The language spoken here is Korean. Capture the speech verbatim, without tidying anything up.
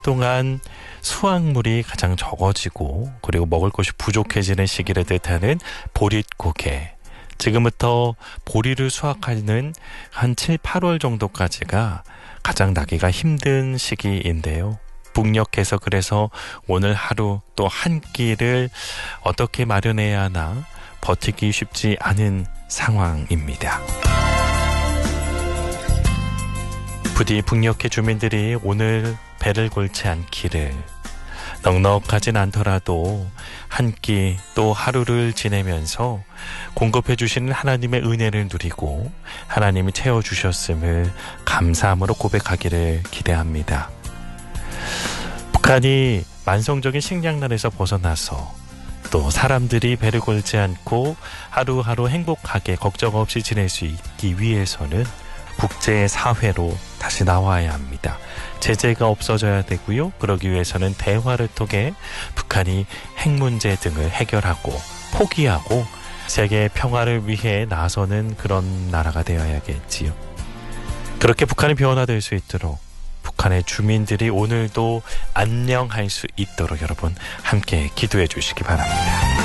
동안 수확물이 가장 적어지고 그리고 먹을 것이 부족해지는 시기를 뜻하는 보릿고개. 지금부터 보리를 수확하는 한 칠, 팔월 정도까지가 가장 나기가 힘든 시기인데요. 북녘에서 그래서 오늘 하루 또 한 끼를 어떻게 마련해야 하나 버티기 쉽지 않은 상황입니다. 부디 북녘의 주민들이 오늘 배를 골치 않기를, 넉넉하진 않더라도 한 끼 또 하루를 지내면서 공급해 주시는 하나님의 은혜를 누리고 하나님이 채워주셨음을 감사함으로 고백하기를 기대합니다. 북한이 만성적인 식량난에서 벗어나서 또 사람들이 배를 골지 않고 하루하루 행복하게 걱정 없이 지낼 수 있기 위해서는 국제사회로 다시 나와야 합니다. 제재가 없어져야 되고요. 그러기 위해서는 대화를 통해 북한이 핵 문제 등을 해결하고 포기하고 세계 평화를 위해 나서는 그런 나라가 되어야겠지요. 그렇게 북한이 변화될 수 있도록 북한의 주민들이 오늘도 안녕할 수 있도록 여러분 함께 기도해 주시기 바랍니다.